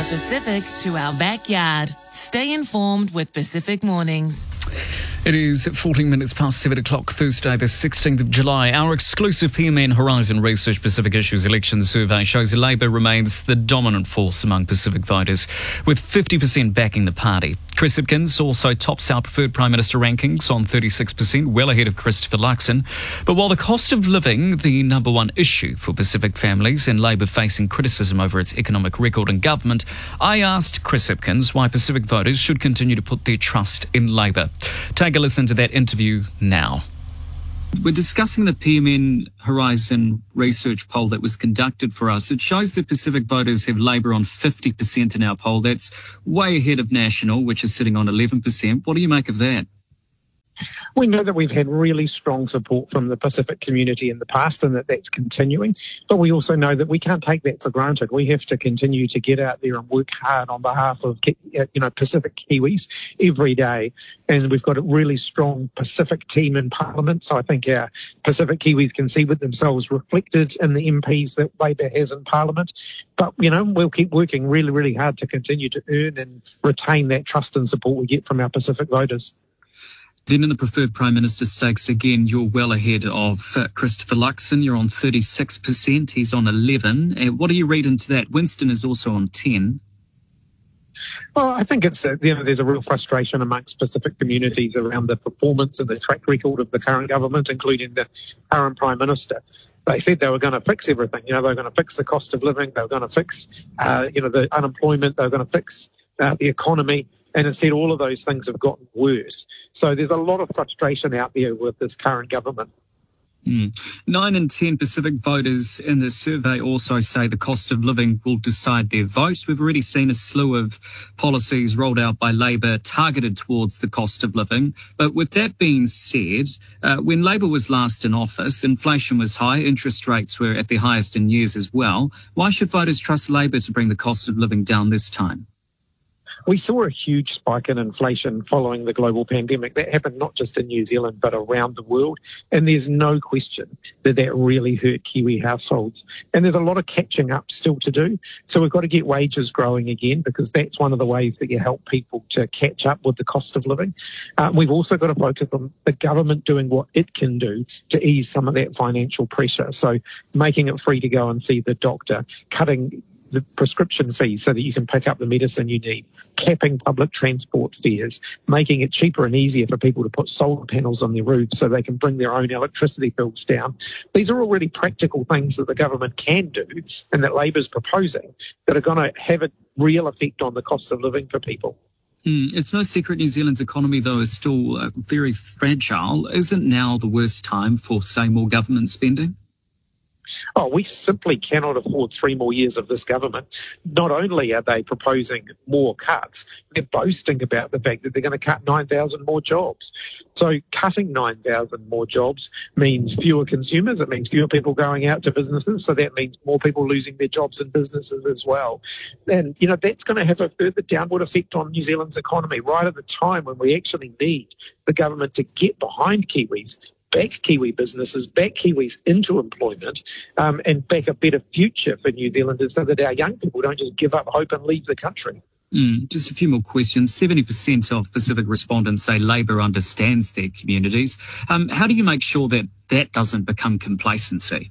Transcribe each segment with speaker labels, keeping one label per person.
Speaker 1: the Pacific to our backyard. Stay informed with Pacific Mornings.
Speaker 2: It is 14 minutes past 7 o'clock, Thursday, the 16th of July. Our exclusive PMN Horizon Research Pacific Issues election survey shows Labor remains the dominant force among Pacific voters, with 50% backing the party. Chris Hipkins also tops our preferred Prime Minister rankings on 36%, well ahead of Christopher Luxon. But while the cost of living, the number one issue for Pacific families, and Labor facing criticism over its economic record in government, I asked Chris Hipkins why Pacific voters should continue to put their trust in Labor. Take a listen to that interview now.
Speaker 3: We're discussing the PMN Horizon research poll that was conducted for us. It shows that Pacific voters have Labor on 50% in our poll. That's way ahead of National, which is sitting on 11%. What do you make of that?
Speaker 4: We know that we've had really strong support from the Pacific community in the past and that that's continuing. But we also know that we can't take that for granted. We have to continue to get out there and work hard on behalf of Pacific Kiwis every day. And we've got a really strong Pacific team in Parliament. So I think our Pacific Kiwis can see with themselves reflected in the MPs that Labor has in Parliament. But, we'll keep working really, really hard to continue to earn and retain that trust and support we get from our Pacific voters.
Speaker 3: Then in the preferred Prime Minister stakes, again, you're well ahead of Christopher Luxon. You're on 36%. He's on 11%. What do you read into that? Winston is also on 10%.
Speaker 4: Well, I think it's there's a real frustration amongst Pacific communities around the performance and the track record of the current government, including the current Prime Minister. They said they were going to fix everything. They were going to fix the cost of living. They were going to fix, the unemployment. They were going to fix the economy. And instead, all of those things have gotten worse. So there's a lot of frustration out there with this current government.
Speaker 3: 9 in 10 Pacific voters in the survey also say the cost of living will decide their vote. We've already seen a slew of policies rolled out by Labor targeted towards the cost of living. But with that being said, when Labor was last in office, inflation was high, interest rates were at their highest in years as well. Why should voters trust Labor to bring the cost of living down this time?
Speaker 4: We saw a huge spike in inflation following the global pandemic. That happened not just in New Zealand, but around the world. And there's no question that that really hurt Kiwi households. And there's a lot of catching up still to do. So we've got to get wages growing again, because that's one of the ways that you help people to catch up with the cost of living. We've also got to focus on the government doing what it can do to ease some of that financial pressure. So making it free to go and see the doctor, cutting the prescription fees so that you can pick up the medicine you need, capping public transport fares, making it cheaper and easier for people to put solar panels on their roofs so they can bring their own electricity bills down. These are all really practical things that the government can do and that Labor's proposing that are going to have a real effect on the cost of living for people.
Speaker 3: It's no secret New Zealand's economy, though, is still very fragile. Isn't now the worst time for, say, more government spending?
Speaker 4: Oh, we simply cannot afford 3 more years of this government. Not only are they proposing more cuts, they're boasting about the fact that they're going to cut 9,000 more jobs. So cutting 9,000 more jobs means fewer consumers. It means fewer people going out to businesses. So that means more people losing their jobs in businesses as well. And, that's going to have a further downward effect on New Zealand's economy right at the time when we actually need the government to get behind Kiwis, back Kiwi businesses, back Kiwis into employment, and back a better future for New Zealanders so that our young people don't just give up hope and leave the country.
Speaker 3: Just a few more questions. 70% of Pacific respondents say Labor understands their communities. How do you make sure that that doesn't become complacency?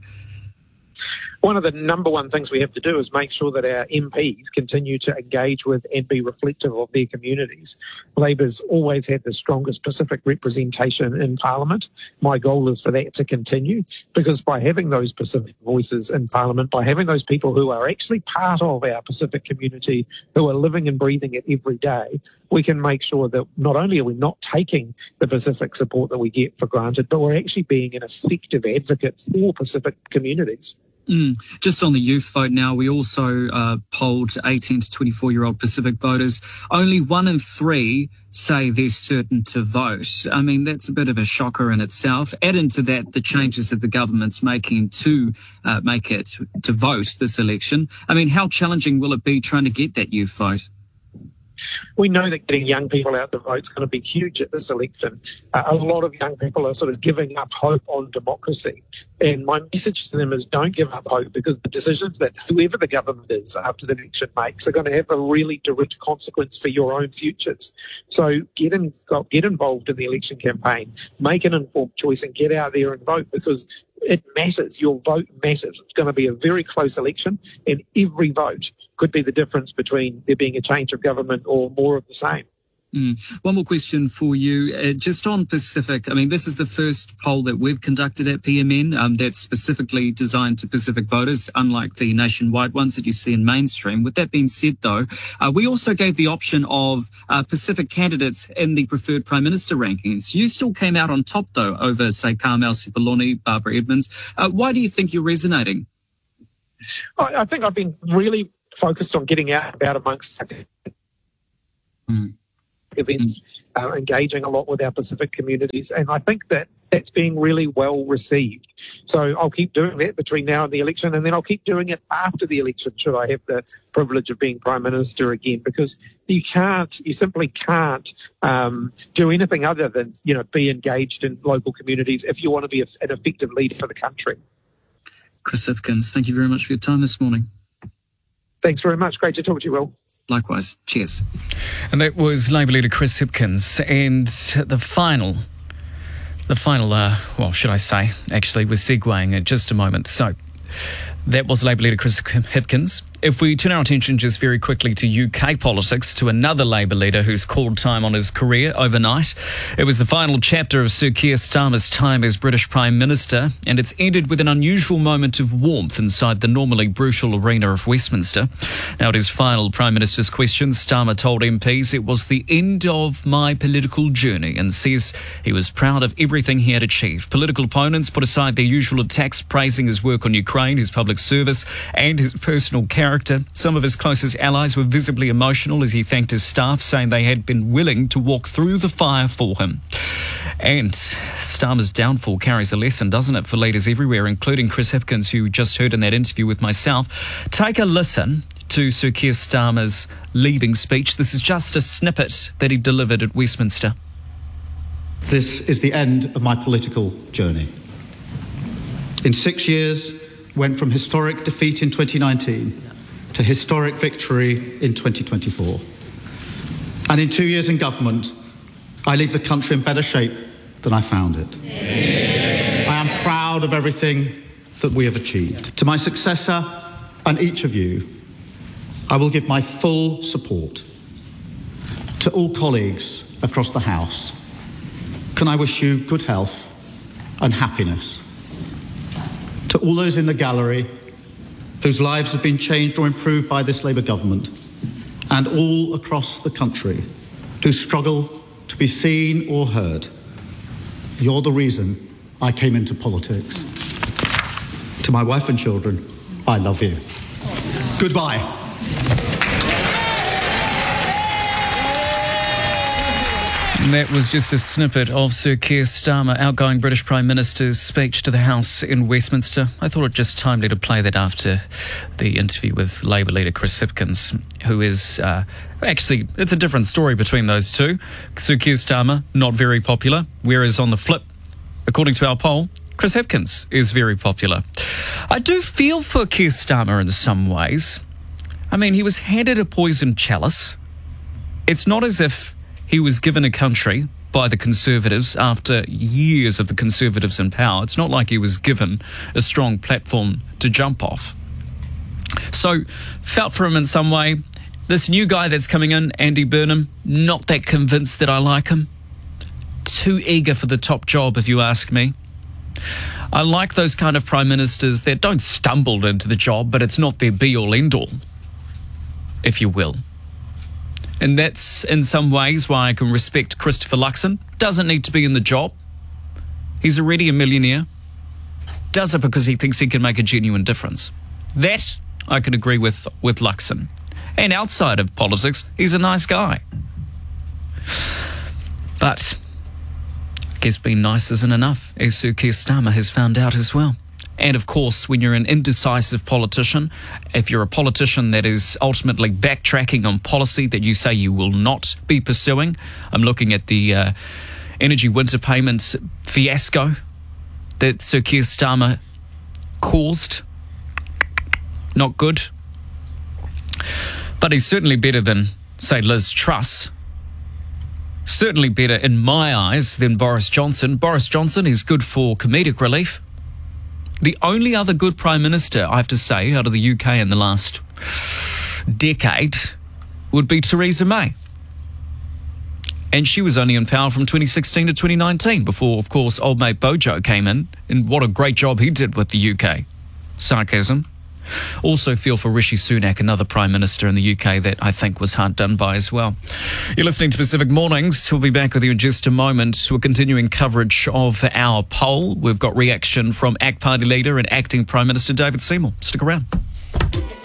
Speaker 4: One of the number one things we have to do is make sure that our MPs continue to engage with and be reflective of their communities. Labor's always had the strongest Pacific representation in Parliament. My goal is for that to continue, because by having those Pacific voices in Parliament, by having those people who are actually part of our Pacific community, who are living and breathing it every day, we can make sure that not only are we not taking the Pacific support that we get for granted, but we're actually being an effective advocate for Pacific communities.
Speaker 3: Just on the youth vote now, we also polled 18 to 24-year-old Pacific voters. Only 1 in 3 say they're certain to vote. I mean, that's a bit of a shocker in itself. Add into that the changes that the government's making to make it to vote this election. I mean, how challenging will it be trying to get that youth vote?
Speaker 4: We know that getting young people out to vote is going to be huge at this election. A lot of young people are sort of giving up hope on democracy. And my message to them is don't give up hope, because the decisions that whoever the government is after the election makes are going to have a really direct consequence for your own futures. So get involved in the election campaign, make an informed choice and get out there and vote, because it matters. Your vote matters. It's going to be a very close election, and every vote could be the difference between there being a change of government or more of the same.
Speaker 3: One more question for you, just on Pacific. I mean, this is the first poll that we've conducted at PMN that's specifically designed to Pacific voters, unlike the nationwide ones that you see in mainstream. With that being said, though, we also gave the option of Pacific candidates in the preferred Prime Minister rankings. You still came out on top, though, over, say, Carmel Sepuloni, Barbara Edmonds. Why do you think you're resonating?
Speaker 4: I think I've been really focused on getting out amongst events, engaging a lot with our Pacific communities, and I think that that's being really well received. So I'll keep doing that between now and the election, and then I'll keep doing it after the election should I have the privilege of being Prime Minister again, because you simply can't do anything other than, be engaged in local communities if you want to be an effective leader for the country.
Speaker 3: Chris Hipkins, thank you very much for your time this morning.
Speaker 2: Thanks very much. Great to talk to you, Will.
Speaker 3: Likewise. Cheers.
Speaker 2: And that was Labour leader Chris Hipkins. And the final, should I say, actually, we're segueing in just a moment. So that was Labour leader Chris Hipkins. If we turn our attention just very quickly to UK politics, to another Labour leader who's called time on his career overnight. It was the final chapter of Sir Keir Starmer's time as British Prime Minister, and it's ended with an unusual moment of warmth inside the normally brutal arena of Westminster. Now, at his final Prime Minister's questions, Starmer told MPs it was the end of my political journey and says he was proud of everything he had achieved. Political opponents put aside their usual attacks, praising his work on Ukraine, his public service and his personal character. Some of his closest allies were visibly emotional as he thanked his staff, saying they had been willing to walk through the fire for him. And Starmer's downfall carries a lesson, doesn't it, for leaders everywhere, including Chris Hipkins, who you just heard in that interview with myself. Take a listen to Sir Keir Starmer's leaving speech. This is just a snippet that he delivered at Westminster.
Speaker 5: This is the end of my political journey. In 6 years, went from historic defeat in 2019 to historic victory in 2024. And in 2 years in government, I leave the country in better shape than I found it. I am proud of everything that we have achieved. To my successor and each of you, I will give my full support. To all colleagues across the House, can I wish you good health and happiness. To all those in the gallery whose lives have been changed or improved by this Labour government, and all across the country who struggle to be seen or heard, you're the reason I came into politics. To my wife and children, I love you. Goodbye.
Speaker 2: And that was just a snippet of Sir Keir Starmer, outgoing British Prime Minister's speech to the House in Westminster. I thought it just timely to play that after the interview with Labour leader Chris Hipkins, who is actually, it's a different story between those two. Sir Keir Starmer, not very popular, whereas on the flip, according to our poll, Chris Hipkins is very popular. I do feel for Keir Starmer in some ways. I mean, he was handed a poisoned chalice. It's not as if he was given a country by the Conservatives after years of the Conservatives in power. It's not like he was given a strong platform to jump off. So, felt for him in some way. This new guy that's coming in, Andy Burnham, not that convinced that I like him. Too eager for the top job, if you ask me. I like those kind of prime ministers that don't stumble into the job, but it's not their be-all, end-all, if you will. And that's, in some ways, why I can respect Christopher Luxon. Doesn't need to be in the job. He's already a millionaire. Does it because he thinks he can make a genuine difference. That I can agree with Luxon. And outside of politics, he's a nice guy. But I guess being nice isn't enough, as Sir Keir Starmer has found out as well. And of course, when you're an indecisive politician, if you're a politician that is ultimately backtracking on policy that you say you will not be pursuing, I'm looking at the energy winter payments fiasco that Sir Keir Starmer caused. Not good. But he's certainly better than, say, Liz Truss. Certainly better in my eyes than Boris Johnson. Boris Johnson is good for comedic relief. The only other good Prime Minister, I have to say, out of the UK in the last decade would be Theresa May. And she was only in power from 2016 to 2019 before, of course, old mate Bojo came in. And what a great job he did with the UK. Sarcasm. Also feel for Rishi Sunak, another Prime Minister in the UK that I think was hard done by as well. You're listening to Pacific Mornings. We'll be back with you in just a moment. We're continuing coverage of our poll. We've got reaction from ACT Party leader and acting Prime Minister David Seymour. Stick around.